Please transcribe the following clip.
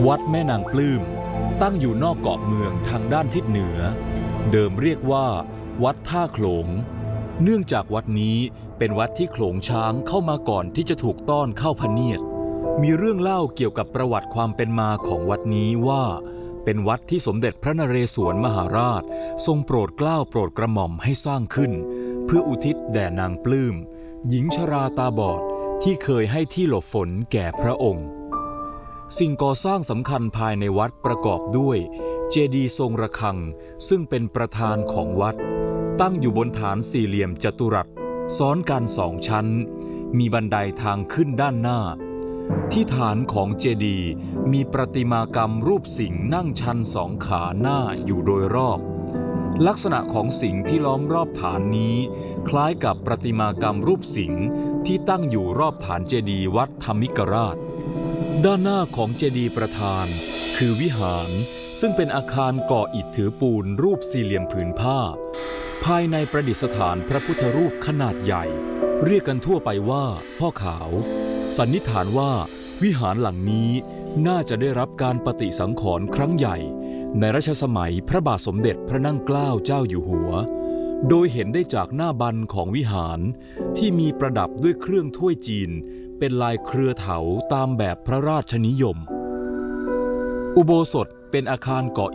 วัดแม่นางปลื้มตั้งอยู่นอกเกาะเมืองทางด้านทิศเหนือเดิมเรียกว่าวัดท่าโขลงเนื่องจากวัดนี้เป็นวัดที่โขลงช้างเข้ามาก่อนที่จะถูกต้อนเข้าพเนียดมีเรื่องเล่าเกี่ยวกับประวัติความเป็นมาของวัดนี้ว่าเป็นวัดที่สมเด็จพระนเรศวรมหาราชทรงโปรดเกล้าโปรดกระหม่อมให้สร้างขึ้นเพื่ออุทิศแด่นางปลื้มหญิงชราตาบอดที่เคยให้ที่หลบฝนแก่พระองค์สิ่งก่อสร้างสำคัญภายในวัดประกอบด้วยเจดีย์ทรงระฆังซึ่งเป็นประธานของวัดตั้งอยู่บนฐานสี่เหลี่ยมจัตุรัสซ้อนกัน2 ชั้นมีบันไดทางขึ้นด้านหน้าที่ฐานของเจดีย์มีประติมากรรมรูปสิงห์นั่งชัน2 ขาหน้าอยู่โดยรอบลักษณะของสิงห์ที่ล้อมรอบฐานนี้คล้ายกับประติมากรรมรูปสิงห์ที่ตั้งอยู่รอบฐานเจดีย์วัดธรรมิกราชด้านหน้าของเจดีย์ประธานคือวิหารซึ่งเป็นอาคารก่ออิฐถือปูนรูปสี่เหลี่ยมผืนผ้าภายในประดิษฐานพระพุทธรูปขนาดใหญ่เรียกกันทั่วไปว่าพ่อขาวสันนิษฐานว่าวิหารหลังนี้น่าจะได้รับการปฏิสังขรณ์ครั้งใหญ่ในรัชสมัยพระบาทสมเด็จพระนั่งเกล้าเจ้าอยู่หัวโดยเห็นได้จากหน้าบันของวิหารที่มีประดับด้วยเครื่องถ้วยจีนเป็นลายเครือเถาตามแบบพระราชนิยมอุโบสถเป็นอาคารก่อ